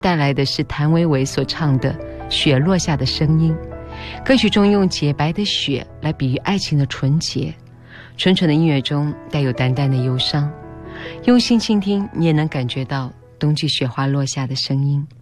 带来的是谭维维所唱的《雪落下的声音》。歌曲中用洁白的雪来比喻爱情的纯洁，纯纯的音乐中带有淡淡的忧伤。用心倾听，你也能感觉到冬季雪花落下的声音。